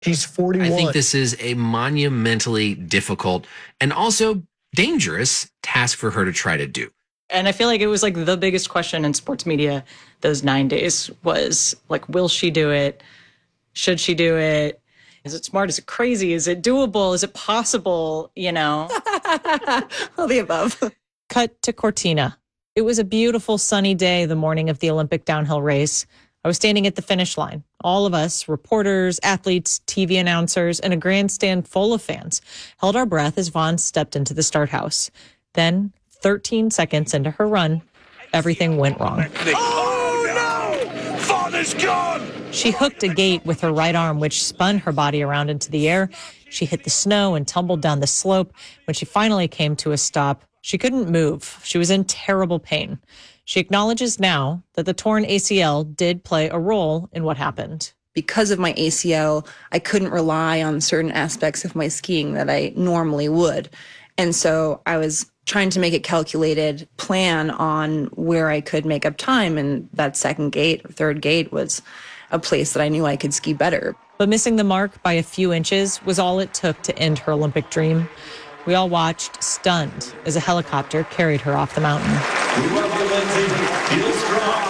She's 41. I think this is a monumentally difficult and also dangerous task for her to try to do. And I feel like it was like the biggest question in sports media those 9 days was like, will she do it? Should she do it? Is it smart? Is it crazy? Is it doable? Is it possible? You know? All the above. Cut to Cortina. It was a beautiful sunny day the morning of the Olympic downhill race. I was standing at the finish line. All of us, reporters, athletes, TV announcers, and a grandstand full of fans, held our breath as Vaughn stepped into the start house. Then, 13 seconds into her run, everything went wrong. Oh, no! Father's gone! She hooked a gate with her right arm, which spun her body around into the air. She hit the snow and tumbled down the slope. When she finally came to a stop, she couldn't move. She was in terrible pain. She acknowledges now that the torn ACL did play a role in what happened. Because of my ACL, I couldn't rely on certain aspects of my skiing that I normally would. And so I was trying to make a calculated plan on where I could make up time. And that second gate or third gate was a place that I knew I could ski better. But missing the mark by a few inches was all it took to end her Olympic dream. We all watched, stunned, as a helicopter carried her off the mountain. We love you, Lindsay. Feel strong.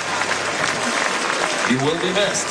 You will be missed.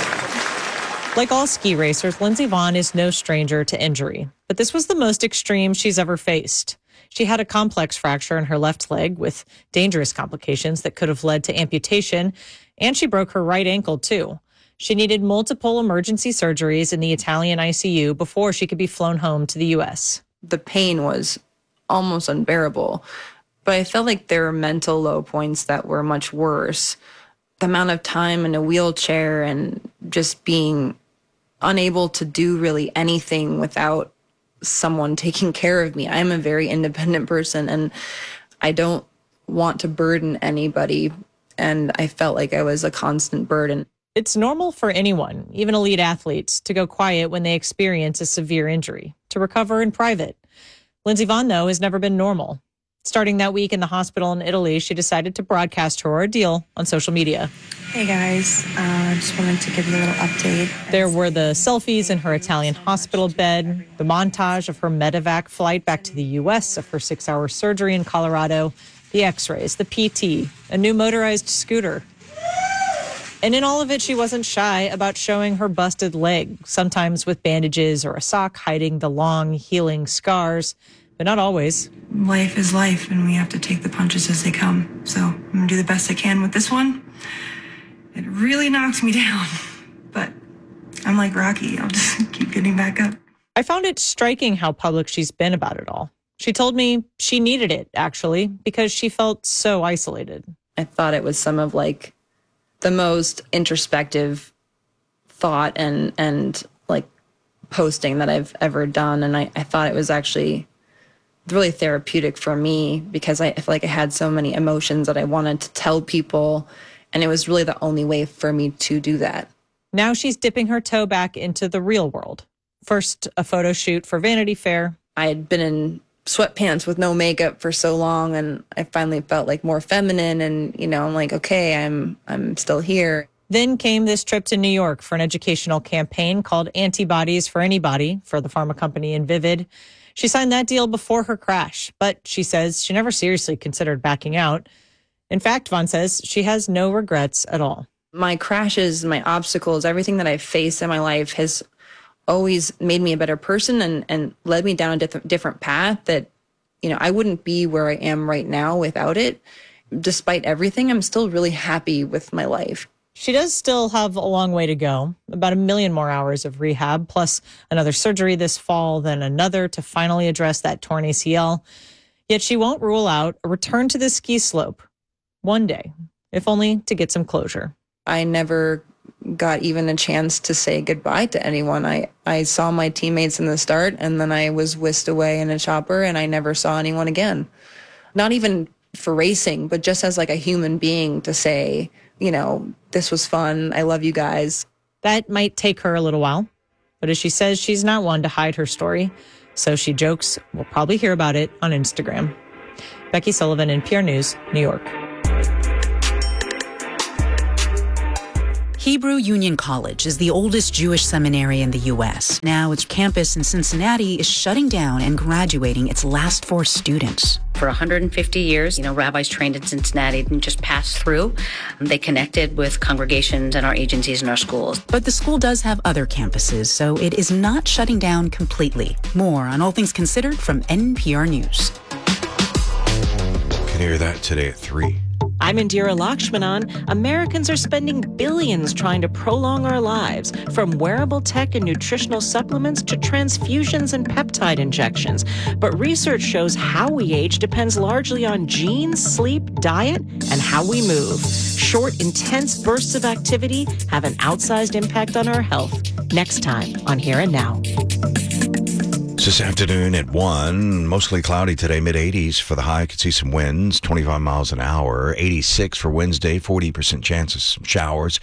Like all ski racers, Lindsey Vonn is no stranger to injury. But this was the most extreme she's ever faced. She had a complex fracture in her left leg with dangerous complications that could have led to amputation, and she broke her right ankle, too. She needed multiple emergency surgeries in the Italian ICU before she could be flown home to the U.S. The pain was almost unbearable, but I felt like there were mental low points that were much worse. The amount of time in a wheelchair and just being unable to do really anything without someone taking care of me. I'm a very independent person and I don't want to burden anybody. And I felt like I was a constant burden. It's normal for anyone, even elite athletes, to go quiet when they experience a severe injury, to recover in private. Lindsey Vonn, though, has never been normal. Starting that week in the hospital in Italy, she decided to broadcast her ordeal on social media. Hey guys, just wanted to give you a little update. There were the selfies in her Italian hospital bed, the montage of her medevac flight back to the U.S., of her 6-hour surgery in Colorado, the x-rays, the PT, a new motorized scooter. And in all of it, she wasn't shy about showing her busted leg, sometimes with bandages or a sock hiding the long, healing scars, but not always. Life is life, and we have to take the punches as they come. So I'm going to do the best I can with this one. It really knocks me down, but I'm like Rocky. I'll just keep getting back up. I found it striking how public she's been about it all. She told me she needed it, actually, because she felt so isolated. I thought it was some of like the most introspective thought and like posting that I've ever done. And I thought it was actually really therapeutic for me because I feel like I had so many emotions that I wanted to tell people. And it was really the only way for me to do that. Now she's dipping her toe back into the real world. First, a photo shoot for Vanity Fair. I had been in sweatpants with no makeup for so long, and I finally felt like more feminine. And, you know, I'm like, okay, I'm still here. Then came this trip to New York for an educational campaign called Antibodies for Anybody for the pharma company Invivyd. She signed that deal before her crash, but she says she never seriously considered backing out. In fact, Vonn says she has no regrets at all. My crashes, my obstacles, everything that I've faced in my life has always made me a better person and led me down a different path that, you know, I wouldn't be where I am right now without it. Despite everything, I'm still really happy with my life. She does still have a long way to go, about 1 million more hours of rehab, plus another surgery this fall, then another to finally address that torn ACL. Yet she won't rule out a return to the ski slope one day, if only to get some closure. I never got even a chance to say goodbye to anyone. I saw my teammates in the start, and then I was whisked away in a chopper, and I never saw anyone again. Not even for racing, but just as like a human being to say, you know, this was fun. I love you guys. That might take her a little while, but as she says, she's not one to hide her story. So she jokes we'll probably hear about it on Instagram. Becky Sullivan, NPR News, New York. Hebrew Union College is the oldest Jewish seminary in the U.S. Now its campus in Cincinnati is shutting down and graduating its last 4 students. For 150 years, rabbis trained in Cincinnati didn't just pass through. They connected with congregations and our agencies and our schools. But the school does have other campuses, so it is not shutting down completely. More on All Things Considered from NPR News. You can hear that today at 3. I'm Indira Lakshmanan. Americans are spending billions trying to prolong our lives, from wearable tech and nutritional supplements to transfusions and peptide injections. But research shows how we age depends largely on genes, sleep, diet, and how we move. Short, intense bursts of activity have an outsized impact on our health. Next time on Here and Now. This afternoon at 1, mostly cloudy today, mid-80s for the high. Could see some winds, 25 miles an hour. 86 for Wednesday, 40% chance of some showers,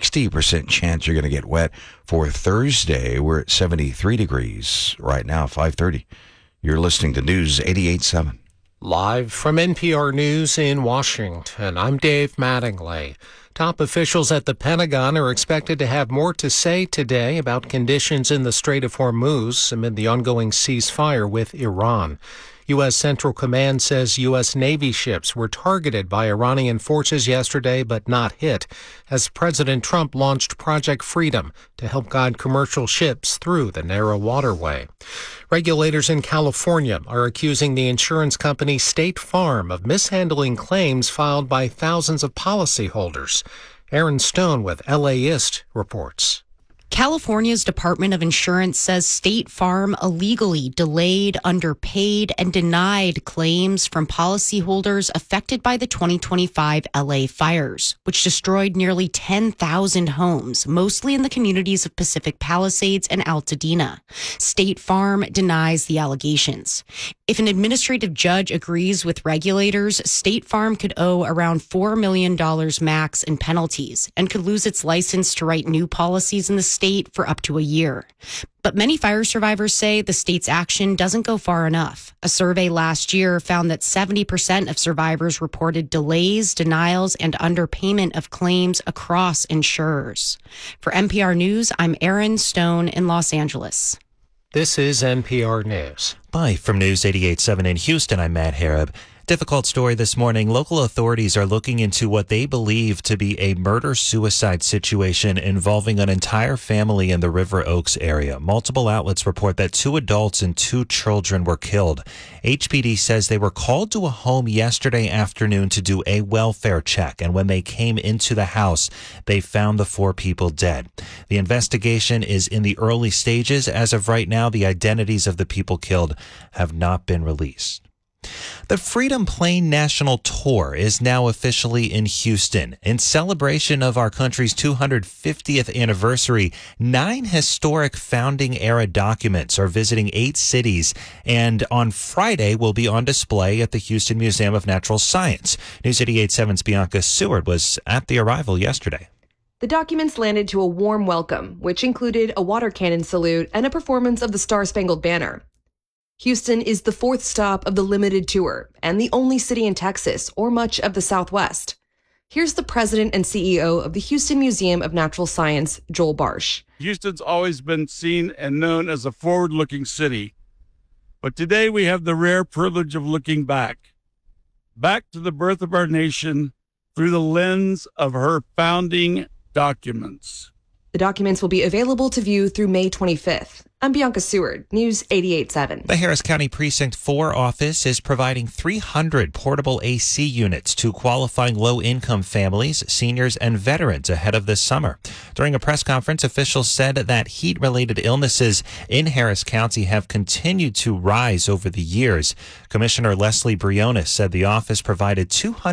60% chance you're going to get wet. For Thursday, we're at 73 degrees right now, 5:30. You're listening to News 88.7. Live from NPR News in Washington, I'm Dave Mattingly. Top officials at the Pentagon are expected to have more to say today about conditions in the Strait of Hormuz amid the ongoing ceasefire with Iran. U.S. Central Command says U.S. Navy ships were targeted by Iranian forces yesterday but not hit, as President Trump launched Project Freedom to help guide commercial ships through the narrow waterway. Regulators in California are accusing the insurance company State Farm of mishandling claims filed by thousands of policyholders. Aaron Stone with LAist reports. California's Department of Insurance says State Farm illegally delayed, underpaid, and denied claims from policyholders affected by the 2025 LA fires, which destroyed nearly 10,000 homes, mostly in the communities of Pacific Palisades and Altadena. State Farm denies the allegations. If an administrative judge agrees with regulators, State Farm could owe around $4 million max in penalties and could lose its license to write new policies in the state for up to a year. But many fire survivors say the state's action doesn't go far enough. A survey last year found that 70% of survivors reported delays, denials, and underpayment of claims across insurers. For NPR News, I'm Aaron Stone in Los Angeles. This is NPR News. Bye from News 88.7 in Houston, I'm Matt Harab. Difficult story this morning. Local authorities are looking into what they believe to be a murder-suicide situation involving an entire family in the River Oaks area. Multiple outlets report that 2 adults and 2 children were killed. HPD says they were called to a home yesterday afternoon to do a welfare check, and when they came into the house, they found the 4 people dead. The investigation is in the early stages. As of right now, the identities of the people killed have not been released. The Freedom Plane National Tour is now officially in Houston. In celebration of our country's 250th anniversary, 9 historic founding-era documents are visiting 8 cities, and on Friday will be on display at the Houston Museum of Natural Science. News 88.7's Bianca Seward was at the arrival yesterday. The documents landed to a warm welcome, which included a water cannon salute and a performance of the Star-Spangled Banner. Houston is the 4th stop of the limited tour and the only city in Texas or much of the Southwest. Here's the president and CEO of the Houston Museum of Natural Science, Joel Barsh. Houston's always been seen and known as a forward-looking city, but today we have the rare privilege of looking back to the birth of our nation through the lens of her founding documents. The documents will be available to view through May 25th. I'm Bianca Seward, News 88.7. The Harris County Precinct 4 office is providing 300 portable AC units to qualifying low-income families, seniors, and veterans ahead of this summer. During a press conference, officials said that heat-related illnesses in Harris County have continued to rise over the years. Commissioner Leslie Briones said the office provided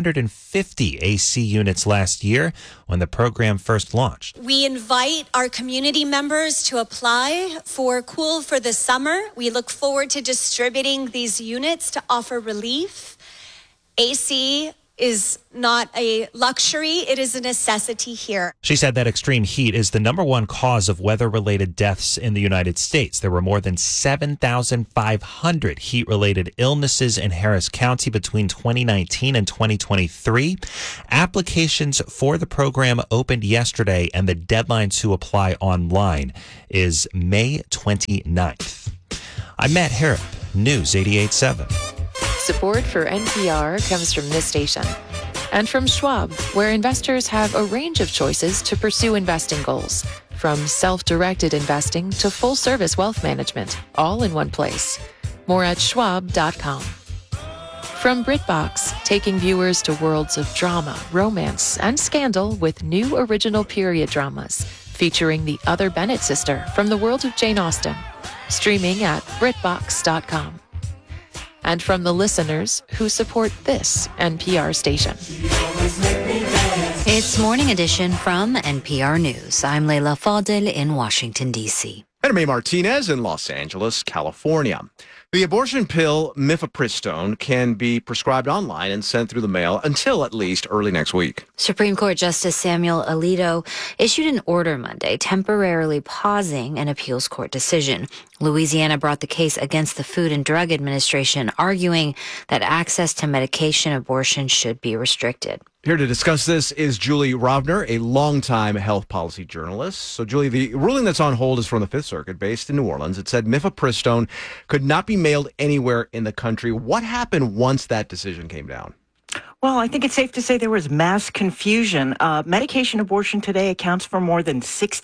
250 AC units last year when the program first launched. We invite our community members to apply for Cool for the Summer. We look forward to distributing these units to offer relief, AC is not a luxury, it is a necessity here. She said that extreme heat is the number one cause of weather-related deaths in the United States. There were more than 7,500 heat-related illnesses in Harris County between 2019 and 2023. Applications for the program opened yesterday, and the deadline to apply online is May 29th. I'm Matt Harrop, News 88.7. Support for NPR comes from this station and from Schwab, where investors have a range of choices to pursue investing goals, from self-directed investing to full-service wealth management, all in one place. More at schwab.com. From BritBox, taking viewers to worlds of drama, romance, and scandal with new original period dramas featuring the other Bennett sister from the world of Jane Austen. Streaming at BritBox.com. And from the listeners who support this NPR station. It's Morning Edition from NPR News. I'm Leila Fadel in Washington, D.C. And I'm May Martinez in Los Angeles, California. The abortion pill mifepristone can be prescribed online and sent through the mail until at least early next week. Supreme Court Justice Samuel Alito issued an order Monday temporarily pausing an appeals court decision. Louisiana brought the case against the Food and Drug Administration, arguing that access to medication abortion should be restricted. Here to discuss this is Julie Rovner, a longtime health policy journalist. So, Julie, the ruling that's on hold is from the Fifth Circuit, based in New Orleans. It said mifepristone could not be mailed anywhere in the country. What happened once that decision came down? Well, I think it's safe to say there was mass confusion. Medication abortion today accounts for more than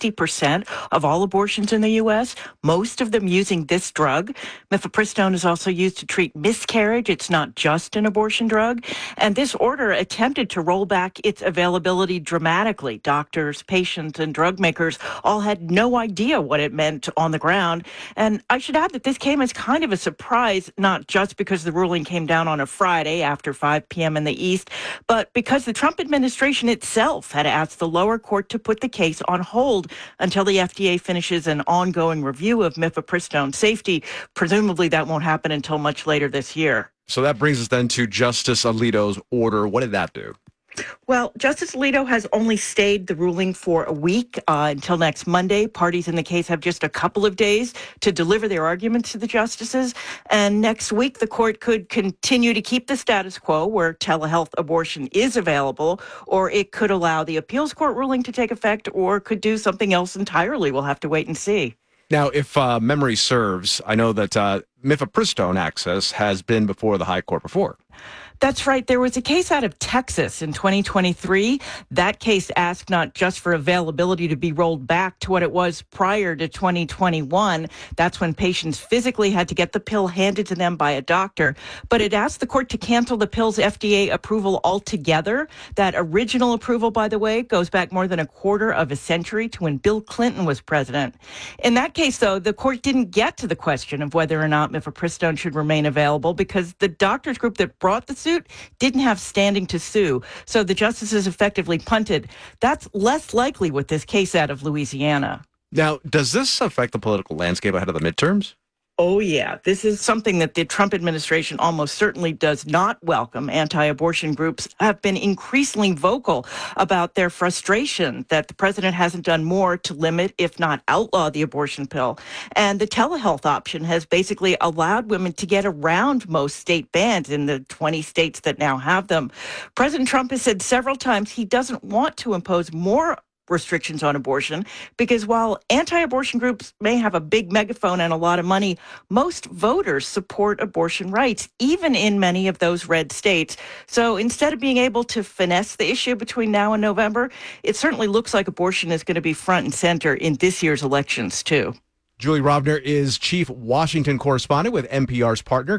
60% of all abortions in the U.S., most of them using this drug. Mifepristone is also used to treat miscarriage. It's not just an abortion drug. And this order attempted to roll back its availability dramatically. Doctors, patients, and drug makers all had no idea what it meant on the ground. And I should add that this came as kind of a surprise, not just because the ruling came down on a Friday after 5 p.m. in the East, but because the Trump administration itself had asked the lower court to put the case on hold until the FDA finishes an ongoing review of mifepristone safety. Presumably that won't happen until much later this year. So that brings us then to Justice Alito's order. What did that do? Well, Justice Alito has only stayed the ruling for a week until next Monday. Parties in the case have just a couple of days to deliver their arguments to the justices. And next week, the court could continue to keep the status quo where telehealth abortion is available, or it could allow the appeals court ruling to take effect, or could do something else entirely. We'll have to wait and see. Now, if memory serves, I know that mifepristone access has been before the high court before. That's right. There was a case out of Texas in 2023. That case asked not just for availability to be rolled back to what it was prior to 2021. That's when patients physically had to get the pill handed to them by a doctor. But it asked the court to cancel the pill's FDA approval altogether. That original approval, by the way, goes back more than a quarter of a century to when Bill Clinton was president. In that case, though, the court didn't get to the question of whether or not mifepristone should remain available because the doctors group that brought the suit didn't have standing to sue. So the justices effectively punted. That's less likely with this case out of Louisiana. Now, does this affect the political landscape ahead of the midterms? Oh, yeah. This is something that the Trump administration almost certainly does not welcome. Anti-abortion groups have been increasingly vocal about their frustration that the president hasn't done more to limit, if not outlaw, the abortion pill. And the telehealth option has basically allowed women to get around most state bans in the 20 states that now have them. President Trump has said several times he doesn't want to impose more restrictions on abortion because while anti-abortion groups may have a big megaphone and a lot of money, most voters support abortion rights, even in many of those red states. So instead of being able to finesse the issue between now and November, it certainly looks like abortion is going to be front and center in this year's elections, too. Julie Rovner is chief Washington correspondent with NPR's partner,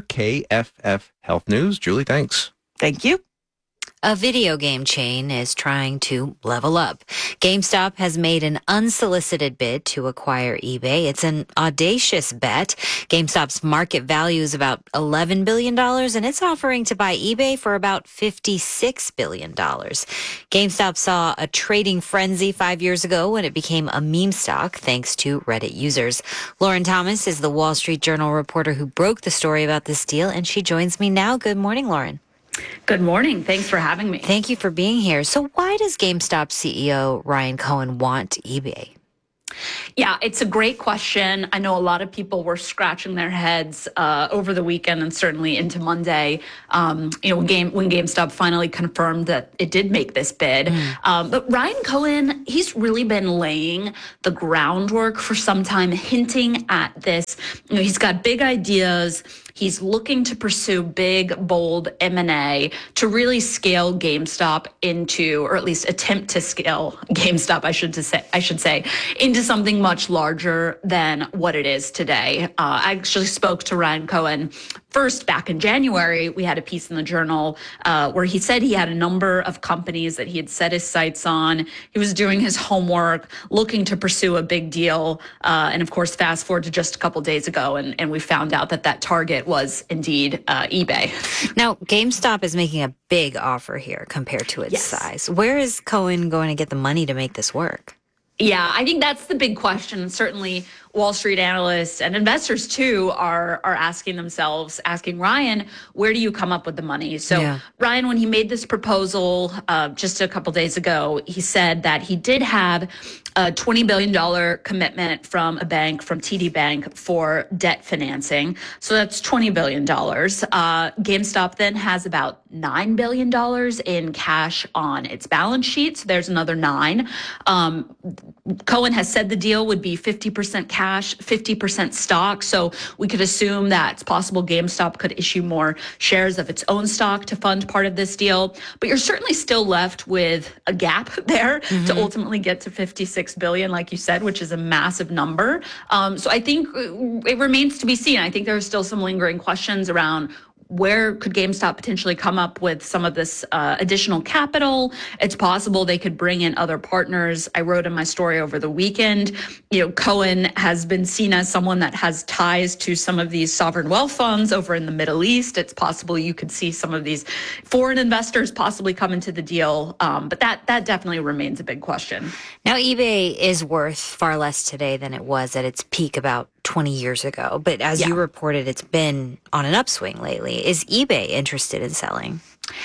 KFF Health News. Julie, thanks. Thank you. A video game chain is trying to level up. GameStop has made an unsolicited bid to acquire eBay. It's an audacious bet. GameStop's market value is about $11 billion, and it's offering to buy eBay for about $56 billion. GameStop saw a trading frenzy 5 years ago when it became a meme stock thanks to Reddit users. Lauren Thomas is the Wall Street Journal reporter who broke the story about this deal, and she joins me now. Good morning, Lauren. Good morning. Thanks for having me. Thank you for being here. So why does GameStop CEO Ryan Cohen want eBay? Yeah, it's a great question. I know a lot of people were scratching their heads over the weekend and certainly into Monday, when GameStop finally confirmed that it did make this bid. But Ryan Cohen, he's really been laying the groundwork for some time, hinting at this. He's got big ideas. He's looking to pursue big, bold M&A to really scale GameStop into, or at least attempt to scale GameStop, I should say, into something much larger than what it is today. I actually spoke to Ryan Cohen first back in January. We had a piece in the Journal where he said he had a number of companies that he had set his sights on. He was doing his homework, looking to pursue a big deal. And of course, fast forward to just a couple days ago, and we found out that target was indeed eBay. Now, GameStop is making a big offer here compared to its size. Where is Cohen going to get the money to make this work? Yeah, I think that's the big question. Certainly, Wall Street analysts and investors, too, are asking Ryan, where do you come up with the money? So Ryan, when he made this proposal just a couple days ago, he said that he did have a $20 billion commitment from a bank, from TD Bank, for debt financing. So that's $20 billion. GameStop then has about $9 billion in cash on its balance sheet. So there's another $9 billion. Cohen has said the deal would be 50% cash, 50% stock. So we could assume that it's possible GameStop could issue more shares of its own stock to fund part of this deal. But you're certainly still left with a gap there to ultimately get to $56 billion, like you said, which is a massive number. So I think it remains to be seen. I think there are still some lingering questions around where could GameStop potentially come up with some of this additional capital. It's possible they could bring in other partners. I wrote in my story over the weekend, Cohen has been seen as someone that has ties to some of these sovereign wealth funds over in the Middle East. It's possible you could see some of these foreign investors possibly come into the deal. But that definitely remains a big question. Now, eBay is worth far less today than it was at its peak about 20 years ago. But as you reported, it's been on an upswing lately. Is eBay interested in selling?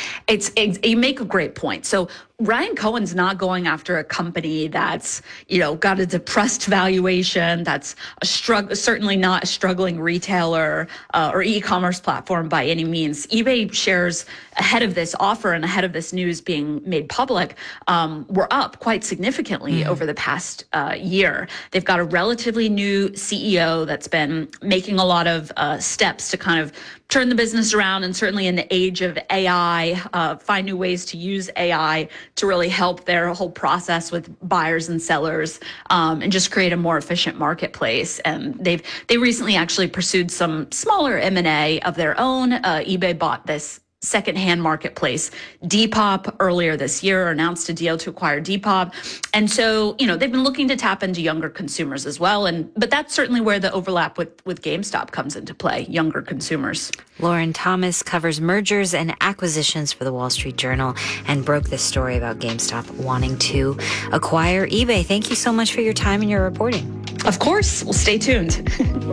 You make a great point. So Ryan Cohen's not going after a company that's, got a depressed valuation, that's certainly not a struggling retailer or e-commerce platform by any means. eBay shares ahead of this offer and ahead of this news being made public were up quite significantly over the past year. They've got a relatively new CEO that's been making a lot of steps to kind of turn the business around, and certainly in the age of AI, find new ways to use AI to really help their whole process with buyers and sellers, and just create a more efficient marketplace. And they recently actually pursued some smaller M&A of their own. eBay bought this secondhand marketplace Depop earlier this year, announced a deal to acquire Depop. And so, they've been looking to tap into younger consumers as well. But that's certainly where the overlap with GameStop comes into play, younger consumers. Lauren Thomas covers mergers and acquisitions for the Wall Street Journal and broke this story about GameStop wanting to acquire eBay. Thank you so much for your time and your reporting. Of course. Well, stay tuned.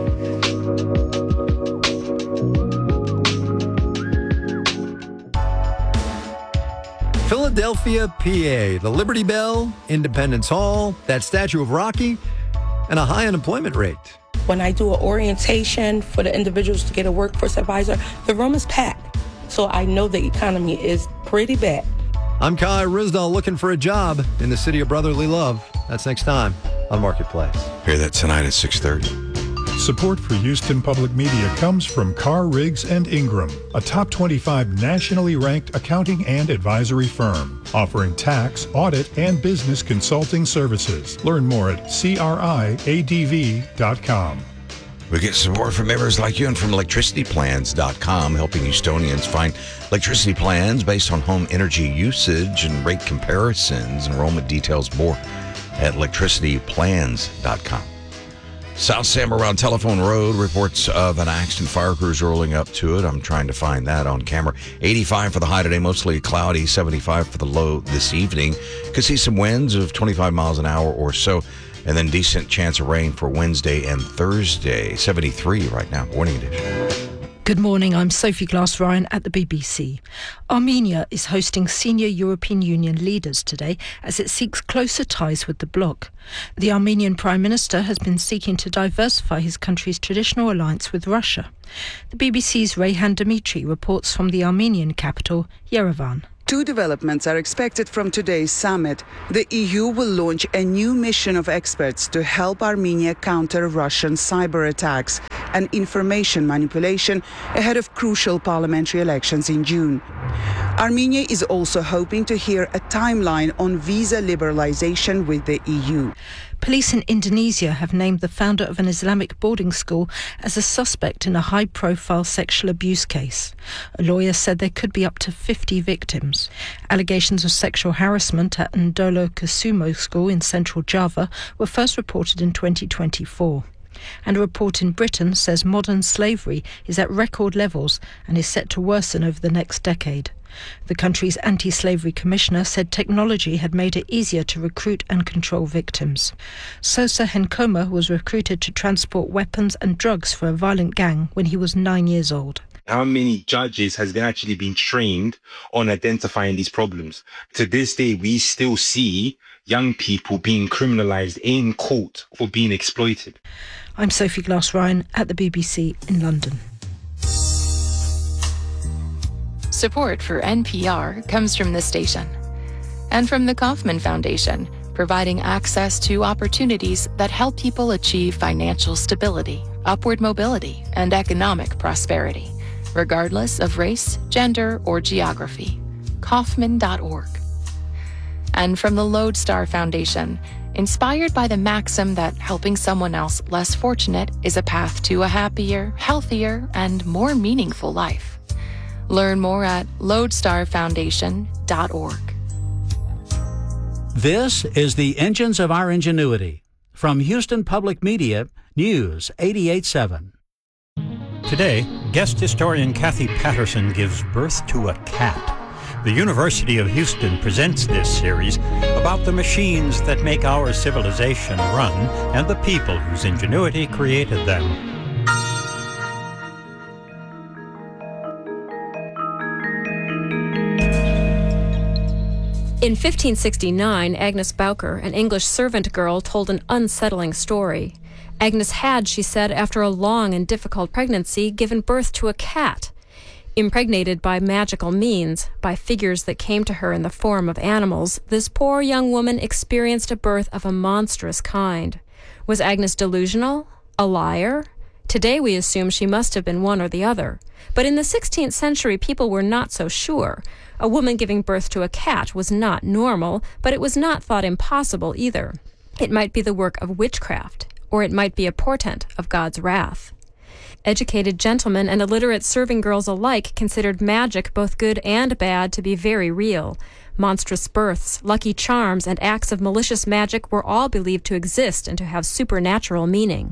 Philadelphia, PA, the Liberty Bell, Independence Hall, that statue of Rocky, and a high unemployment rate. When I do an orientation for the individuals to get a workforce advisor, the room is packed. So I know the economy is pretty bad. I'm Kai Rizdal looking for a job in the city of brotherly love. That's next time on Marketplace. Hear that tonight at 6:30. Support for Houston Public Media comes from Carr, Riggs & Ingram, a top 25 nationally ranked accounting and advisory firm, offering tax, audit, and business consulting services. Learn more at criadv.com. We get support from members like you and from electricityplans.com, helping Houstonians find electricity plans based on home energy usage and rate comparisons. Enrollment details more at electricityplans.com. South San Maran Telephone Road, reports of an accident. Fire crews rolling up to it. I'm trying to find that on camera. 85 for the high today, mostly cloudy. 75 for the low this evening. Could see some winds of 25 miles an hour or so. And then decent chance of rain for Wednesday and Thursday. 73 right now. Morning edition. Good morning, I'm Sophie Glass-Ryan at the BBC. Armenia is hosting senior European Union leaders today as it seeks closer ties with the bloc. The Armenian Prime Minister has been seeking to diversify his country's traditional alliance with Russia. The BBC's Rayhan Dimitri reports from the Armenian capital, Yerevan. Two developments are expected from today's summit. The EU will launch a new mission of experts to help Armenia counter Russian cyber attacks and information manipulation ahead of crucial parliamentary elections in June. Armenia is also hoping to hear a timeline on visa liberalization with the EU. Police in Indonesia have named the founder of an Islamic boarding school as a suspect in a high-profile sexual abuse case. A lawyer said there could be up to 50 victims. Allegations of sexual harassment at Ndolo Kusumo School in central Java were first reported in 2024. And a report in Britain says modern slavery is at record levels and is set to worsen over the next decade. The country's anti-slavery commissioner said technology had made it easier to recruit and control victims. Sosa Henkoma was recruited to transport weapons and drugs for a violent gang when he was 9 years old. How many judges has actually been trained on identifying these problems? To this day, we still see young people being criminalised in court for being exploited. I'm Sophie Glass-Ryan at the BBC in London. Support for NPR comes from this station and from the Kaufman Foundation, providing access to opportunities that help people achieve financial stability, upward mobility, and economic prosperity, regardless of race, gender, or geography. Kaufman.org. And from the Lodestar Foundation, inspired by the maxim that helping someone else less fortunate is a path to a happier, healthier, and more meaningful life. Learn more at lodestarfoundation.org. This is the Engines of Our Ingenuity. From Houston Public Media, News 88.7. Today, guest historian Kathy Patterson gives birth to a cat. The University of Houston presents this series about the machines that make our civilization run and the people whose ingenuity created them. In 1569, Agnes Bowker, an English servant girl, told an unsettling story. Agnes had, she said, after a long and difficult pregnancy, given birth to a cat. Impregnated by magical means, by figures that came to her in the form of animals, this poor young woman experienced a birth of a monstrous kind. Was Agnes delusional? A liar? Today we assume she must have been one or the other. But in the 16th century, people were not so sure. A woman giving birth to a cat was not normal, but it was not thought impossible either. It might be the work of witchcraft, or it might be a portent of God's wrath. Educated gentlemen and illiterate serving girls alike considered magic, both good and bad, to be very real. Monstrous births, lucky charms, and acts of malicious magic were all believed to exist and to have supernatural meaning.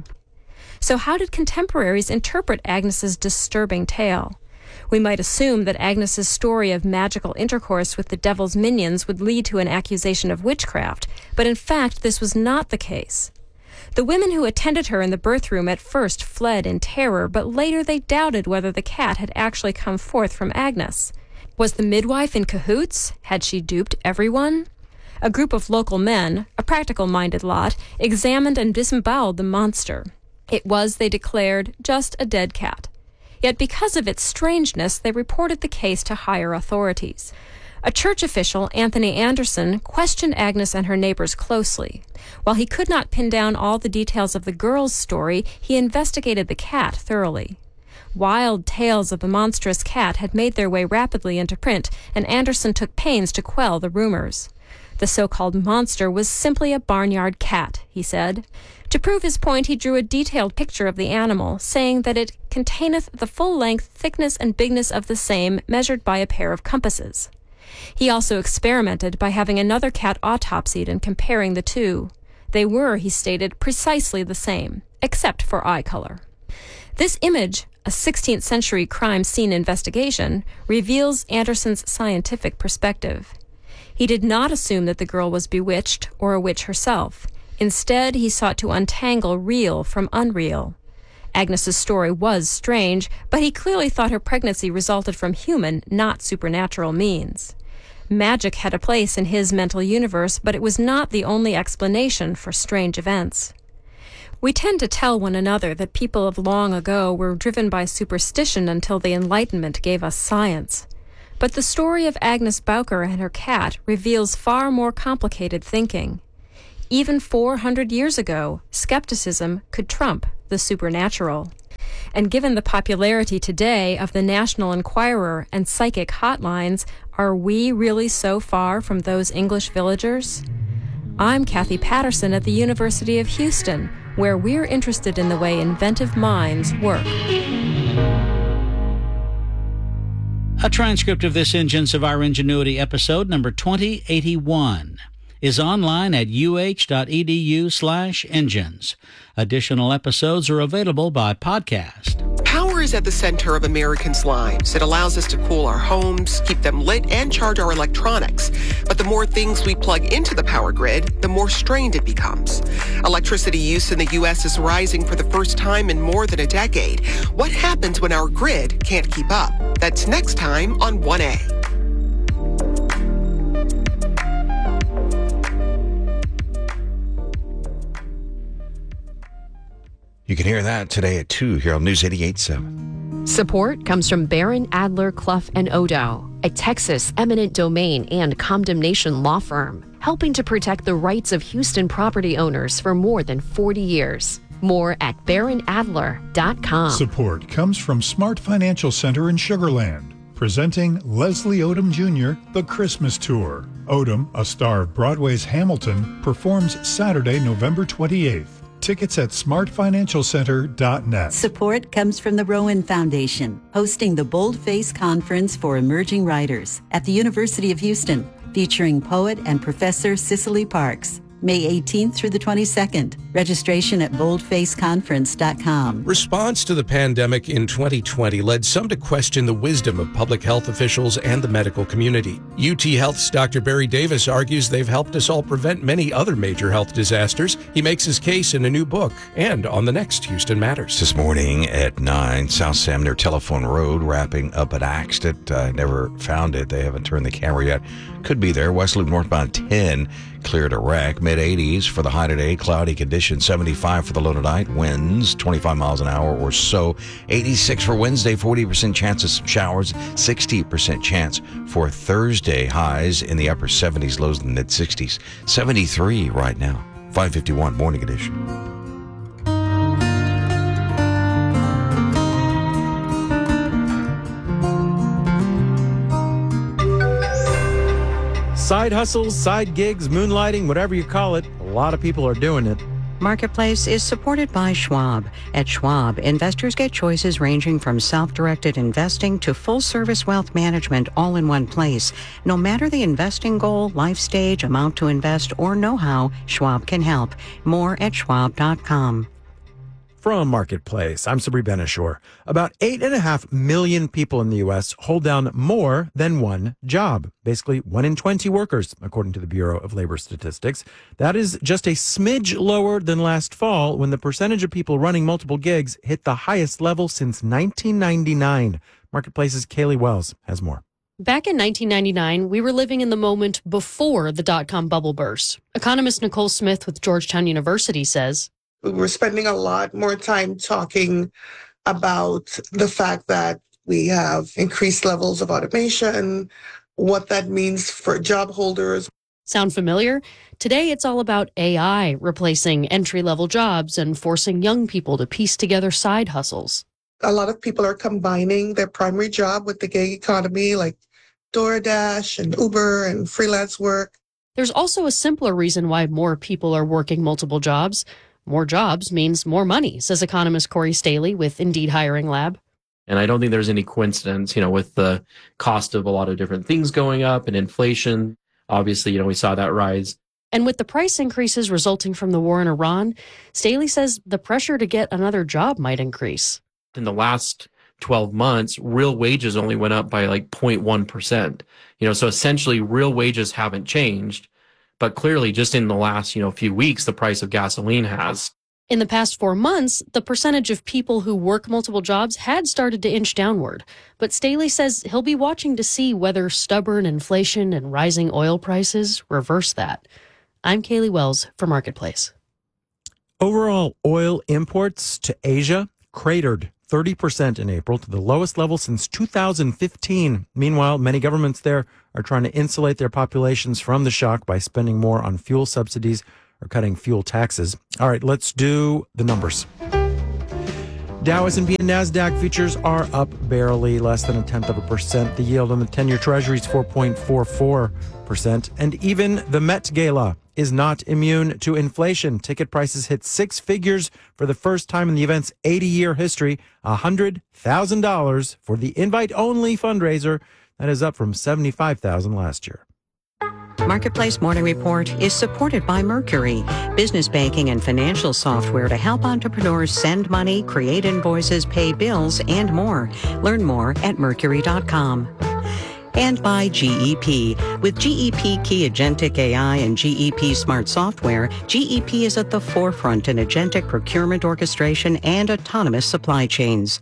So how did contemporaries interpret Agnes's disturbing tale? We might assume that Agnes's story of magical intercourse with the devil's minions would lead to an accusation of witchcraft, but in fact this was not the case. The women who attended her in the birth room at first fled in terror, but later they doubted whether the cat had actually come forth from Agnes. Was the midwife in cahoots? Had she duped everyone? A group of local men, a practical-minded lot, examined and disemboweled the monster. It was, they declared, just a dead cat. Yet because of its strangeness, they reported the case to higher authorities. A church official, Anthony Anderson, questioned Agnes and her neighbors closely. While he could not pin down all the details of the girl's story, he investigated the cat thoroughly. Wild tales of the monstrous cat had made their way rapidly into print, and Anderson took pains to quell the rumors. The so-called monster was simply a barnyard cat, he said. To prove his point, he drew a detailed picture of the animal, saying that it containeth the full length, thickness, and bigness of the same, measured by a pair of compasses. He also experimented by having another cat autopsied and comparing the two. They were, he stated, precisely the same, except for eye color. This image, a 16th century crime scene investigation, reveals Anderson's scientific perspective. He did not assume that the girl was bewitched or a witch herself. Instead, he sought to untangle real from unreal. Agnes's story was strange, but he clearly thought her pregnancy resulted from human, not supernatural means. Magic had a place in his mental universe, but it was not the only explanation for strange events. We tend to tell one another that people of long ago were driven by superstition until the Enlightenment gave us science. But the story of Agnes Bowker and her cat reveals far more complicated thinking. Even 400 years ago, skepticism could trump the supernatural. And given the popularity today of the National Enquirer and psychic hotlines, are we really so far from those English villagers? I'm Kathy Patterson at the University of Houston, where we're interested in the way inventive minds work. A transcript of this Engines of Our Ingenuity episode, number 2081, is online at uh.edu/engines. Additional episodes are available by podcast. Power is at the center of Americans' lives. It allows us to cool our homes, keep them lit, and charge our electronics. But the more things we plug into the power grid, the more strained it becomes. Electricity use in the U.S. is rising for the first time in more than a decade. What happens when our grid can't keep up? That's next time on 1A. You can hear that today at 2 here on News 88.7. Support comes from Barron, Adler, Clough & Odow, a Texas eminent domain and condemnation law firm, helping to protect the rights of Houston property owners for more than 40 years. More at barronadler.com. Support comes from Smart Financial Center in Sugar Land, presenting Leslie Odom Jr., The Christmas Tour. Odom, a star of Broadway's Hamilton, performs Saturday, November 28th. Tickets at smartfinancialcenter.net. Support comes from the Rowan Foundation, hosting the Boldface Conference for Emerging Writers at the University of Houston, featuring poet and professor Cicely Parks. May 18th through the 22nd. Registration at boldfaceconference.com. Response to the pandemic in 2020 led some to question the wisdom of public health officials and the medical community. UT Health's Dr. Barry Davis argues they've helped us all prevent many other major health disasters. He makes his case in a new book and on the next Houston Matters. This morning at 9, South Samner Telephone Road, wrapping up an accident. Never found it. They haven't turned the camera yet. Could be there. West Loop northbound 10, clear to wreck. Mid-80s for the high today. Cloudy conditions. 75 for the low tonight. Winds 25 miles an hour or so. 86 for Wednesday. 40% chance of some showers. 60% chance for Thursday. Highs in the upper 70s. Lows in the mid-60s. 73 right now. 5:51 morning edition. Side hustles, side gigs, moonlighting, whatever you call it, a lot of people are doing it. Marketplace is supported by Schwab. At Schwab, investors get choices ranging from self-directed investing to full-service wealth management all in one place. No matter the investing goal, life stage, amount to invest, or know-how, Schwab can help. More at schwab.com. From Marketplace, I'm Sabri Benishore. About 8.5 million people in the U.S. hold down more than one job. Basically, 1 in 20 workers, according to the Bureau of Labor Statistics. That is just a smidge lower than last fall, when the percentage of people running multiple gigs hit the highest level since 1999. Marketplace's Kaylee Wells has more. Back in 1999, we were living in the moment before the dot-com bubble burst. Economist Nicole Smith with Georgetown University says, we're spending a lot more time talking about the fact that we have increased levels of automation, what that means for job holders. Sound familiar? Today, it's all about AI replacing entry-level jobs and forcing young people to piece together side hustles. A lot of people are combining their primary job with the gig economy, like DoorDash and Uber and freelance work. There's also a simpler reason why more people are working multiple jobs. More jobs means more money, says economist Corey Staley with Indeed Hiring Lab. And I don't think there's any coincidence, with the cost of a lot of different things going up and inflation. Obviously, we saw that rise. And with the price increases resulting from the war in Iran, Staley says the pressure to get another job might increase. In the last 12 months, real wages only went up by like 0.1%. So essentially real wages haven't changed. But clearly, just in the last, few weeks, the price of gasoline has. In the past 4 months, the percentage of people who work multiple jobs had started to inch downward. But Staley says he'll be watching to see whether stubborn inflation and rising oil prices reverse that. I'm Kaylee Wells for Marketplace. Overall oil imports to Asia cratered 30% in April to the lowest level since 2015. Meanwhile, many governments there are trying to insulate their populations from the shock by spending more on fuel subsidies or cutting fuel taxes. All right, let's do the numbers. Dow, S&P, and NASDAQ futures are up barely, less than 0.1%. The yield on the 10-year Treasury is 4.44%. And even the Met Gala is not immune to inflation. Ticket prices hit six figures for the first time in the event's 80-year history, $100,000 for the invite-only fundraiser. That is up from $75,000 last year. Marketplace Morning Report is supported by Mercury, business banking and financial software to help entrepreneurs send money, create invoices, pay bills, and more. Learn more at Mercury.com. And by GEP. With GEP Key Agentic AI and GEP Smart Software, GEP is at the forefront in agentic procurement orchestration and autonomous supply chains.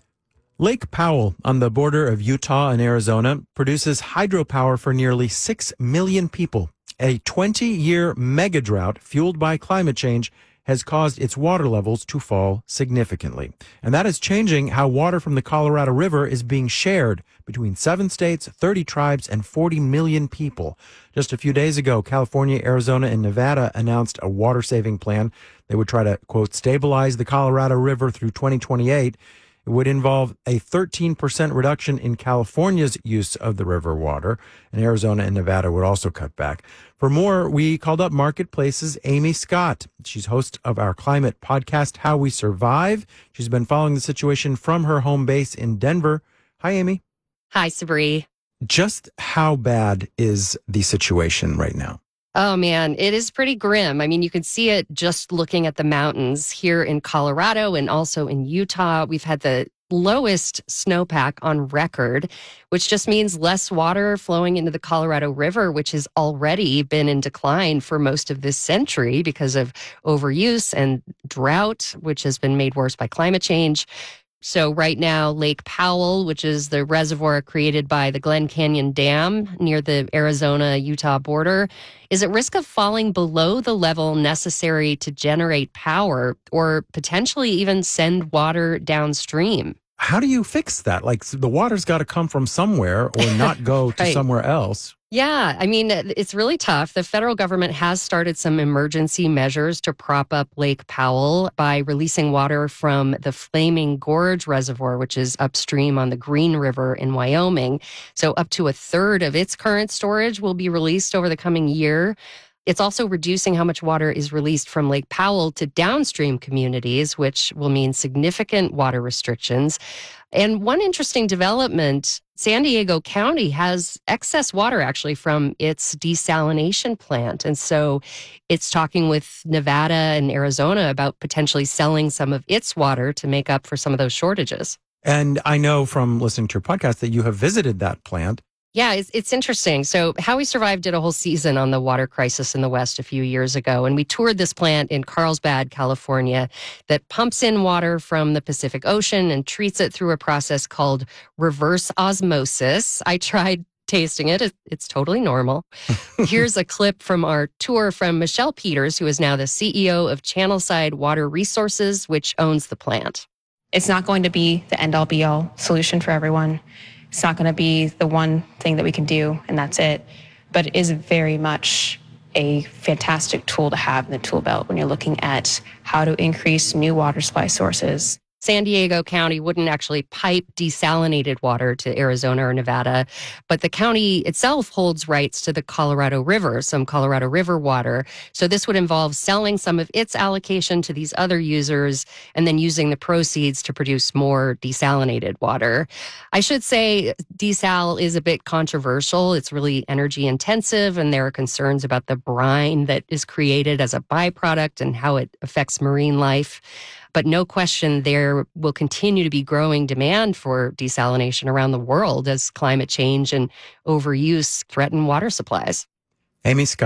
Lake Powell, on the border of Utah and Arizona, produces hydropower for nearly 6 million people. A 20-year mega drought fueled by climate change has caused its water levels to fall significantly. And that is changing how water from the Colorado River is being shared between 7 states, 30 tribes, and 40 million people. Just a few days ago, California, Arizona, and Nevada announced a water-saving plan. They would try to, quote, stabilize the Colorado River through 2028. It would involve a 13% reduction in California's use of the river water, and Arizona and Nevada would also cut back. For more, we called up Marketplace's Amy Scott. She's host of our climate podcast, How We Survive. She's been following the situation from her home base in Denver. Hi, Amy. Hi, Sabri. Just how bad is the situation right now? Oh, man, it is pretty grim. I mean, you can see it just looking at the mountains here in Colorado and also in Utah. We've had the lowest snowpack on record, which just means less water flowing into the Colorado River, which has already been in decline for most of this century because of overuse and drought, which has been made worse by climate change. So right now, Lake Powell, which is the reservoir created by the Glen Canyon Dam near the Arizona-Utah border, is at risk of falling below the level necessary to generate power or potentially even send water downstream. How do you fix that? Like, the water's got to come from somewhere or not go to somewhere else. Yeah, I mean, it's really tough. The federal government has started some emergency measures to prop up Lake Powell by releasing water from the Flaming Gorge Reservoir, which is upstream on the Green River in Wyoming. So up to a third of its current storage will be released over the coming year. It's also reducing how much water is released from Lake Powell to downstream communities, which will mean significant water restrictions. And one interesting development, San Diego County has excess water actually from its desalination plant. And so it's talking with Nevada and Arizona about potentially selling some of its water to make up for some of those shortages. And I know from listening to your podcast that you have visited that plant. Yeah, it's interesting. So How We Survive did a whole season on the water crisis in the West a few years ago. And we toured this plant in Carlsbad, California, that pumps in water from the Pacific Ocean and treats it through a process called reverse osmosis. I tried tasting it. It's totally normal. Here's a clip from our tour from Michelle Peters, who is now the CEO of Channelside Water Resources, which owns the plant. It's not going to be the end-all be-all solution for everyone. It's not going to be the one thing that we can do, and that's it. But it is very much a fantastic tool to have in the tool belt when you're looking at how to increase new water supply sources. San Diego County wouldn't actually pipe desalinated water to Arizona or Nevada, but the county itself holds rights to the Colorado River, some Colorado River water. So this would involve selling some of its allocation to these other users and then using the proceeds to produce more desalinated water. I should say desal is a bit controversial. It's really energy intensive, and there are concerns about the brine that is created as a byproduct and how it affects marine life. But no question, there will continue to be growing demand for desalination around the world as climate change and overuse threaten water supplies. Amy Scott,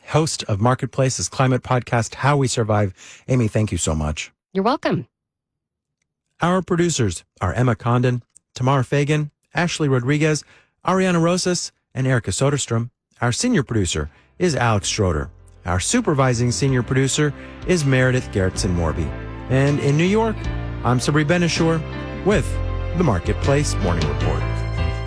host of Marketplace's climate podcast, How We Survive. Amy, thank you so much. You're welcome. Our producers are Emma Condon, Tamar Fagan, Ashley Rodriguez, Ariana Rosas, and Erica Soderstrom. Our senior producer is Alex Schroeder. Our supervising senior producer is Meredith Gertson-Morby. And in New York, I'm Sabri Ben-Achour with the Marketplace Morning Report.